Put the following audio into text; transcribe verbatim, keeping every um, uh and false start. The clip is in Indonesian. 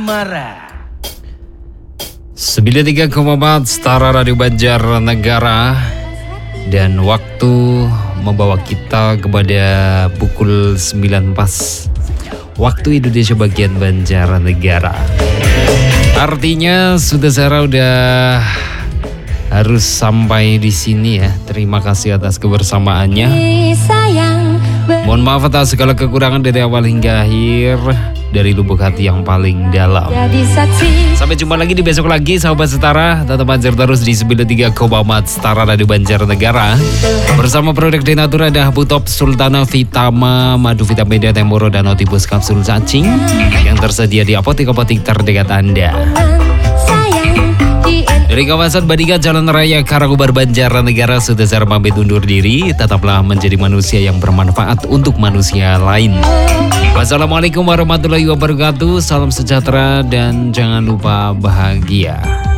Asmara. sembilan puluh tiga koma empat Setara Radio Banjarnegara. Dan waktu membawa kita kepada pukul sembilan pas waktu Indonesia bagian Banjarnegara. Artinya sudah Sarah udah harus sampai di sini ya. Terima kasih atas kebersamaannya. Mohon maaf atas segala kekurangan dari awal hingga akhir, dari lubuk hati yang paling dalam. Sampai jumpa lagi di besok lagi sahabat Setara. Tetap Banjar terus di sembilan puluh tiga koma empat Setara Radio Banjarnegara. Bersama produk Denatura ada Habu Top, Sultana Vitama, Madu Vitamin Temoro dan Otibus Kapsul Cacing yang tersedia di apotek-apotek terdekat Anda. Dari kawasan Bandingan Jalan Raya Karangkobar Banjarnegara, sudah saya pamit undur diri. Tetaplah menjadi manusia yang bermanfaat untuk manusia lain. Wassalamualaikum warahmatullahi wabarakatuh. Salam sejahtera dan jangan lupa bahagia.